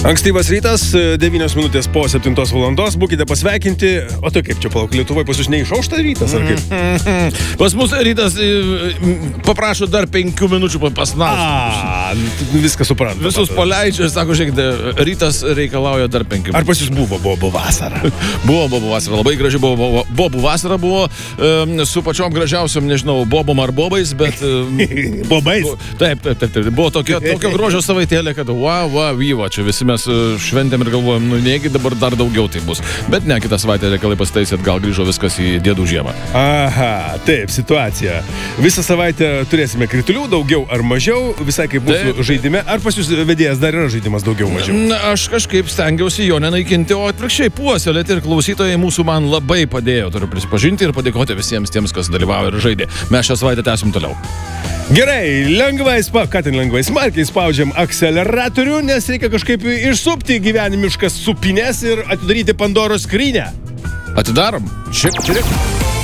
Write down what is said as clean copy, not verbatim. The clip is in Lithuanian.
Ankstyvas rytas, 9 minutės po 7 valandos, būkite pasveikinti. O tai kaip čia, palauk, Lietuvoje pas jūs neišaušta rytas, ar kaip? Pas mus rytas paprašo dar 5 minučių pasnausti. Viską supranta. Visus paleidžia ir sako, žiūrėkite, rytas reikalauja dar 5 minučių. Ar pas jūs buvo vasara? Buvo vasara, labai graži bobų vasara buvo, su pačiom gražiausiom, nežinau, bobom ar bobais, bet... Bobais? Taip. Buvo tokio grožio savaitėlė, kad vyva, čia visi mes šventėm ir galvojom, negi dabar dar daugiau tai bus. Bet ne, kitą savaitę reikalai pasitaisė, gal grįžo viskas į diedų žiemą. Aha, taip, situacija. Visą savaitę turėsime kritulių, daugiau ar mažiau, visai kaip mūsų žaidime. Ar pas jūs vedėjas dar yra žaidimas daugiau mažiau? Aš kažkaip stengiausi jo nenaikinti, o atvirkščiai puoselėti, ir klausytojai mūsų man labai padėjo, turiu prisipažinti ir padėkoti visiems tiems, kas dalyvavo ir žaidė. Mes šią savaitę tęsim toliau. Gerai, lengvai smarkiai spaudžiam akceleratorių, nes reikia kažkaip išsupti gyvenimiškas supines ir atidaryti Pandoros skrynią. Atidarom. Šiek tiek.